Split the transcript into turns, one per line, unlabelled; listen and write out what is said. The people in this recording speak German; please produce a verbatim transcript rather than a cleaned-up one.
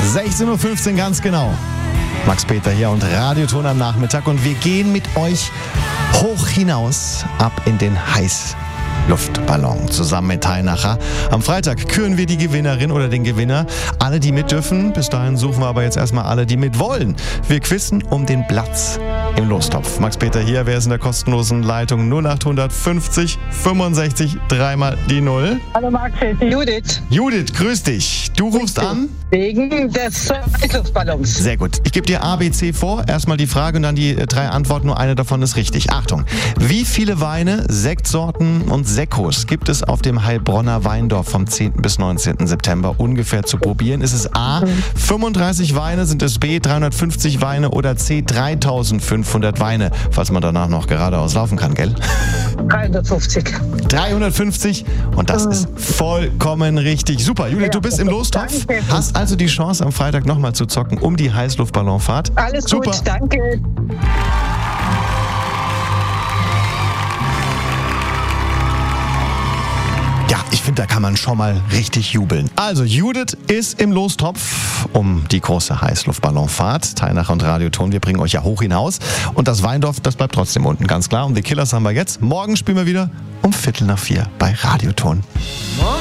sechzehn Uhr fünfzehn ganz genau. Max Peter hier und Radioton am Nachmittag und wir gehen mit euch hoch hinaus ab in den Heißluftballon zusammen mit Teilnacher. Am Freitag küren wir die Gewinnerin oder den Gewinner. Alle, die mit dürfen. Bis dahin suchen wir aber jetzt erstmal alle, die mit wollen. Wir quizzen um den Platz im Lostopf. Max Peter hier, wer ist in der kostenlosen Leitung? null acht fünfzig fünfundsechzig, dreimal die Null.
Hallo Max, hier ist die Judith.
Judith, grüß dich. Du rufst an?
Wegen des Heißluftballons.
Sehr gut. Ich gebe dir A, B, C vor. Erstmal die Frage und dann die äh, drei Antworten. Nur eine davon ist richtig. Achtung. Wie viele Weine, Sektsorten und Sekkos gibt es auf dem Heilbronner Weindorf vom zehnten bis neunzehnten September ungefähr zu probieren? Ist es A, fünfunddreißig Weine, sind es B, dreihundertfünfzig Weine oder C, dreitausendfünfhundert Weine, falls man danach noch geradeaus laufen kann, gell?
dreihundertfünfzig.
dreihundertfünfzig und das ist vollkommen richtig. Super, Judith, du bist im Lostopf.
Danke.
Hast also die Chance, am Freitag nochmal zu zocken um die Heißluftballonfahrt.
Alles
Super.
gut, danke.
Ja, ich finde, da kann man schon mal richtig jubeln. Also, Judith ist im Lostopf um die große Heißluftballonfahrt. Teilnacher und Radioton, wir bringen euch ja hoch hinaus. Und das Weindorf, das bleibt trotzdem unten, ganz klar. Und die Killers haben wir jetzt. Morgen spielen wir wieder um Viertel nach vier bei Radioton.